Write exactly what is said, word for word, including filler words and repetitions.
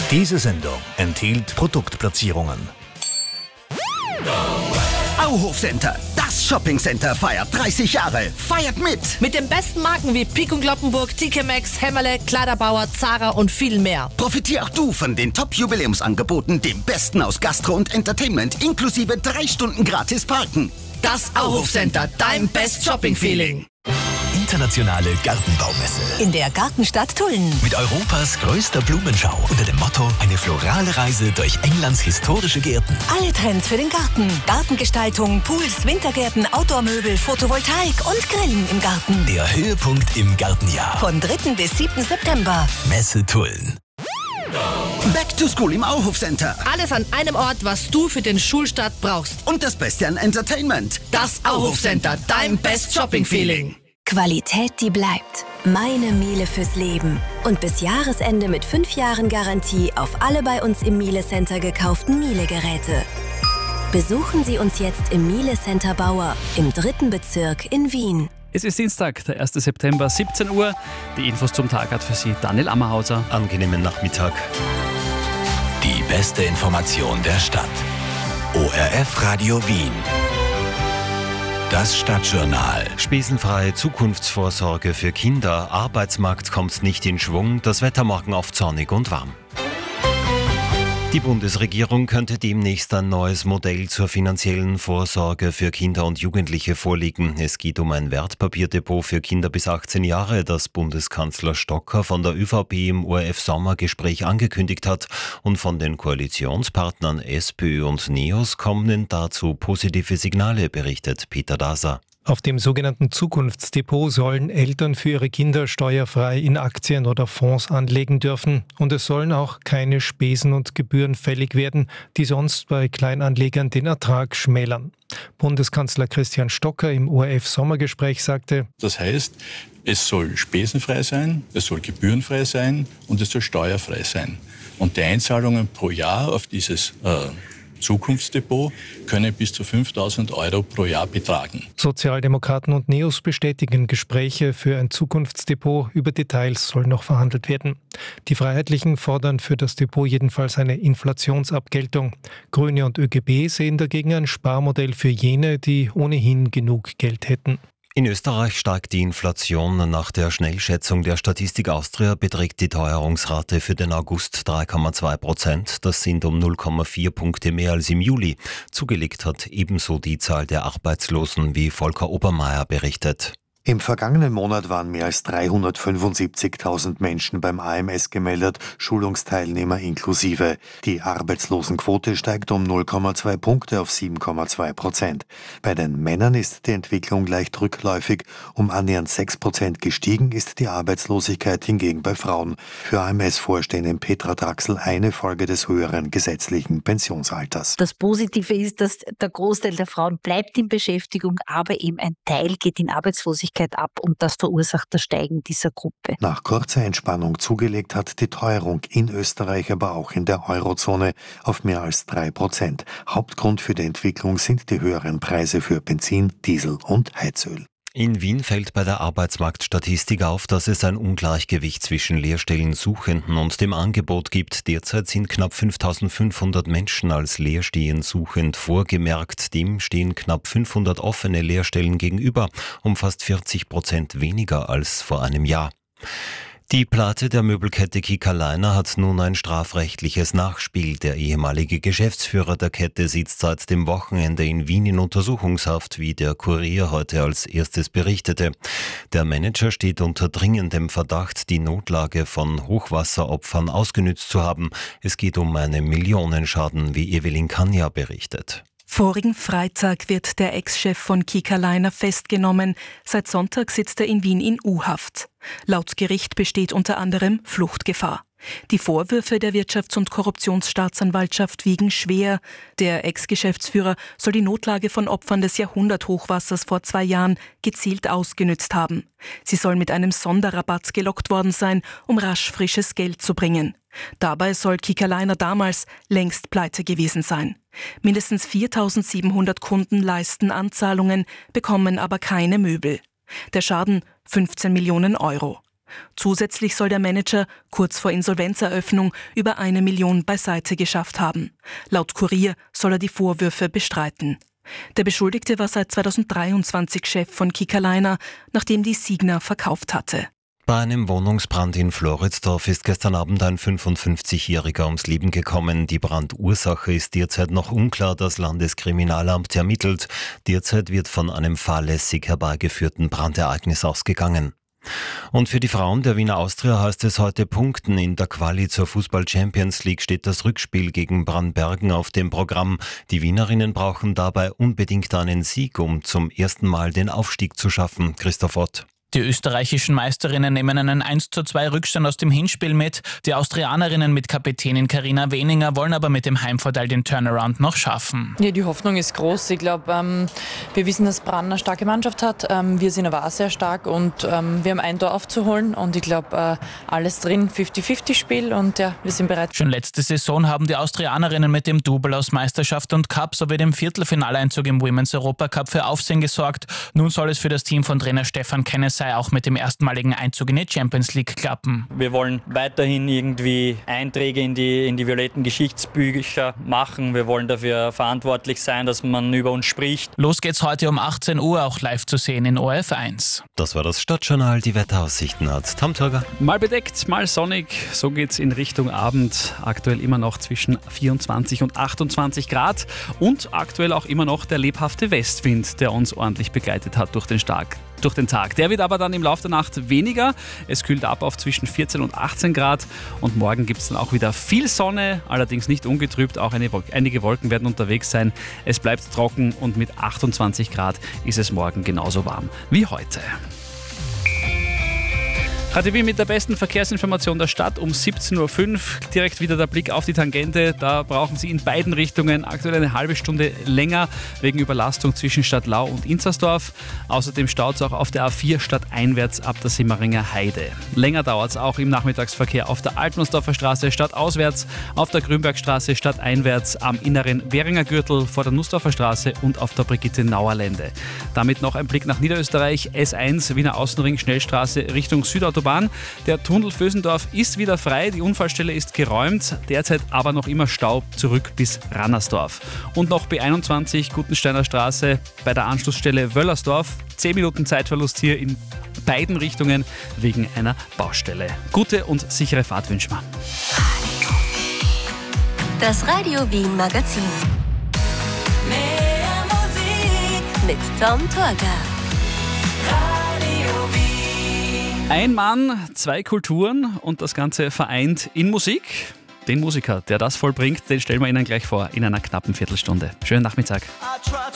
Diese Sendung enthielt Produktplatzierungen. Auhof-Center, das Shoppingcenter feiert dreißig Jahre. Feiert mit! Mit den besten Marken wie Pik und Kloppenburg, T K Maxx, Hämmerle, Kleiderbauer, Zara und viel mehr. Profitier auch du von den Top-Jubiläumsangeboten, dem Besten aus Gastro und Entertainment, inklusive drei Stunden gratis Parken. Das Auhof-Center, dein Best-Shopping-Feeling. Internationale Gartenbaumesse. In der Gartenstadt Tulln. Mit Europas größter Blumenschau unter dem Motto eine florale Reise durch Englands historische Gärten. Alle Trends für den Garten. Gartengestaltung, Pools, Wintergärten, Outdoor-Möbel, Photovoltaik und Grillen im Garten. Der Höhepunkt im Gartenjahr. Von dritten bis siebten September. Messe Tulln. Back to School im Auhof-Center. Alles an einem Ort, was du für den Schulstart brauchst. Und das Beste an Entertainment. Das Auhof-Center, dein Best-Shopping-Feeling. Qualität, die bleibt. Meine Miele fürs Leben. Und bis Jahresende mit fünf Jahren Garantie auf alle bei uns im Miele Center gekauften Miele-Geräte. Besuchen Sie uns jetzt im Miele Center Bauer im dritten Bezirk in Wien. Es ist Dienstag, der erste September, siebzehn Uhr. Die Infos zum Tag hat für Sie Daniel Ammerhauser. Angenehmen Nachmittag. Die beste Information der Stadt. O R F Radio Wien. Das Stadtjournal. Spesenfreie Zukunftsvorsorge für Kinder. Arbeitsmarkt kommt nicht in Schwung. Das Wetter morgen oft sonnig und warm. Die Bundesregierung könnte demnächst ein neues Modell zur finanziellen Vorsorge für Kinder und Jugendliche vorlegen. Es geht um ein Wertpapierdepot für Kinder bis achtzehn Jahre, das Bundeskanzler Stocker von der ÖVP im O R F-Sommergespräch angekündigt hat. Und von den Koalitionspartnern SPÖ und NEOS kommen dazu positive Signale, berichtet Peter Daser. Auf dem sogenannten Zukunftsdepot sollen Eltern für ihre Kinder steuerfrei in Aktien oder Fonds anlegen dürfen. Und es sollen auch keine Spesen und Gebühren fällig werden, die sonst bei Kleinanlegern den Ertrag schmälern. Bundeskanzler Christian Stocker im O R F-Sommergespräch sagte: Das heißt, es soll spesenfrei sein, es soll gebührenfrei sein und es soll steuerfrei sein. Und die Einzahlungen pro Jahr auf dieses äh, Zukunftsdepot können bis zu fünftausend Euro pro Jahr betragen. Sozialdemokraten und NEOS bestätigen Gespräche für ein Zukunftsdepot. Über Details soll noch verhandelt werden. Die Freiheitlichen fordern für das Depot jedenfalls eine Inflationsabgeltung. Grüne und Ö G B sehen dagegen ein Sparmodell für jene, die ohnehin genug Geld hätten. In Österreich steigt die Inflation. Nach der Schnellschätzung der Statistik Austria beträgt die Teuerungsrate für den August drei Komma zwei Prozent. Das sind um null Komma vier Punkte mehr als im Juli. Zugelegt hat ebenso die Zahl der Arbeitslosen, wie Volker Obermeier berichtet. Im vergangenen Monat waren mehr als dreihundertfünfundsiebzigtausend Menschen beim A M S gemeldet, Schulungsteilnehmer inklusive. Die Arbeitslosenquote steigt um null Komma zwei Punkte auf sieben Komma zwei Prozent. Bei den Männern ist die Entwicklung leicht rückläufig. Um annähernd sechs Prozent gestiegen ist die Arbeitslosigkeit hingegen bei Frauen. Für A M S-Vorständin Petra Draxl eine Folge des höheren gesetzlichen Pensionsalters. Das Positive ist, dass der Großteil der Frauen bleibt in Beschäftigung, aber eben ein Teil geht in Arbeitslosigkeit ab und das verursacht das Steigen dieser Gruppe. Nach kurzer Entspannung zugelegt hat die Teuerung in Österreich, aber auch in der Eurozone auf mehr als drei Prozent. Hauptgrund für die Entwicklung sind die höheren Preise für Benzin, Diesel und Heizöl. In Wien fällt bei der Arbeitsmarktstatistik auf, dass es ein Ungleichgewicht zwischen Lehrstellensuchenden und dem Angebot gibt. Derzeit sind knapp fünftausendfünfhundert Menschen als leerstehensuchend vorgemerkt. Dem stehen knapp fünfhundert offene Lehrstellen gegenüber, um fast vierzig Prozent weniger als vor einem Jahr. Die Pleite der Möbelkette Kiekerleiner hat nun ein strafrechtliches Nachspiel. Der ehemalige Geschäftsführer der Kette sitzt seit dem Wochenende in Wien in Untersuchungshaft, wie der Kurier heute als erstes berichtete. Der Manager steht unter dringendem Verdacht, die Notlage von Hochwasseropfern ausgenützt zu haben. Es geht um einen Millionenschaden, wie Evelyn Kanja berichtet. Vorigen Freitag wird der Ex-Chef von Kiekerleiner festgenommen. Seit Sonntag sitzt er in Wien in U-Haft. Laut Gericht besteht unter anderem Fluchtgefahr. Die Vorwürfe der Wirtschafts- und Korruptionsstaatsanwaltschaft wiegen schwer. Der Ex-Geschäftsführer soll die Notlage von Opfern des Jahrhunderthochwassers vor zwei Jahren gezielt ausgenützt haben. Sie soll mit einem Sonderrabatt gelockt worden sein, um rasch frisches Geld zu bringen. Dabei soll Kiekerleiner damals längst pleite gewesen sein. Mindestens viertausendsiebenhundert Kunden leisten Anzahlungen, bekommen aber keine Möbel. Der Schaden fünfzehn Millionen Euro. Zusätzlich soll der Manager kurz vor Insolvenzeröffnung über eine Million beiseite geschafft haben. Laut Kurier soll er die Vorwürfe bestreiten. Der Beschuldigte war seit zweitausenddreiundzwanzig Chef von Kiekerleiner, nachdem die Signa verkauft hatte. Bei einem Wohnungsbrand in Floridsdorf ist gestern Abend ein fünfundfünfzigjähriger ums Leben gekommen. Die Brandursache ist derzeit noch unklar. Das Landeskriminalamt ermittelt. Derzeit wird von einem fahrlässig herbeigeführten Brandereignis ausgegangen. Und für die Frauen der Wiener Austria heißt es heute punkten. In der Quali zur Fußball-Champions League steht das Rückspiel gegen Brannbergen auf dem Programm. Die Wienerinnen brauchen dabei unbedingt einen Sieg, um zum ersten Mal den Aufstieg zu schaffen. Christoph Ott. Die österreichischen Meisterinnen nehmen einen eins zu zwei Rückstand aus dem Hinspiel mit. Die Austrianerinnen mit Kapitänin Carina Weninger wollen aber mit dem Heimvorteil den Turnaround noch schaffen. Ja, die Hoffnung ist groß. Ich glaube, ähm, wir wissen, dass Brann eine starke Mannschaft hat. Ähm, wir sind aber auch sehr stark und ähm, wir haben ein Tor aufzuholen. Und ich glaube, äh, alles drin, fünfzig fünfzig Spiel und ja, wir sind bereit. Schon letzte Saison haben die Austrianerinnen mit dem Double aus Meisterschaft und Cup sowie dem Viertelfinaleinzug im Women's Europacup für Aufsehen gesorgt. Nun soll es für das Team von Trainer Stefan Kennes sei auch mit dem erstmaligen Einzug in die Champions League klappen. Wir wollen weiterhin irgendwie Einträge in die, in die violetten Geschichtsbücher machen. Wir wollen dafür verantwortlich sein, dass man über uns spricht. Los geht's heute um achtzehn Uhr, auch live zu sehen in O R F eins. Das war das Stadtjournal. Die Wetteraussichten hat Tom Turger. Mal bedeckt, mal sonnig. So geht's in Richtung Abend. Aktuell immer noch zwischen vierundzwanzig und achtundzwanzig Grad. Und aktuell auch immer noch der lebhafte Westwind, der uns ordentlich begleitet hat durch den Stark. Durch den Tag. Der wird aber dann im Laufe der Nacht weniger. Es kühlt ab auf zwischen vierzehn und achtzehn Grad und morgen gibt es dann auch wieder viel Sonne, allerdings nicht ungetrübt. Auch eine, einige Wolken werden unterwegs sein. Es bleibt trocken und mit achtundzwanzig Grad ist es morgen genauso warm wie heute. K T W mit der besten Verkehrsinformation der Stadt um siebzehn Uhr fünf. Direkt wieder der Blick auf die Tangente. Da brauchen Sie in beiden Richtungen aktuell eine halbe Stunde länger wegen Überlastung zwischen Stadtlau und Inzersdorf. Außerdem staut es auch auf der A vier stadteinwärts ab der Simmeringer Heide. Länger dauert es auch im Nachmittagsverkehr auf der Altnussdorfer Straße stadtauswärts, auf der Grünbergstraße stadteinwärts, am inneren Währinger Gürtel vor der Nussdorfer Straße und auf der Brigitte-Nauer Lände. Damit noch ein Blick nach Niederösterreich. S eins Wiener Außenring Schnellstraße Richtung Südautobahn. Der Tunnel Vösendorf ist wieder frei, die Unfallstelle ist geräumt, derzeit aber noch immer Stau zurück bis Rannersdorf. Und noch B einundzwanzig Gutensteiner Straße bei der Anschlussstelle Wöllersdorf. zehn Minuten Zeitverlust hier in beiden Richtungen wegen einer Baustelle. Gute und sichere Fahrt wünschen wir. Das Radio Wien Magazin. Mehr Musik mit Tom Turger. Ein Mann, zwei Kulturen und das Ganze vereint in Musik. Den Musiker, der das vollbringt, den stellen wir Ihnen gleich vor in einer knappen Viertelstunde. Schönen Nachmittag.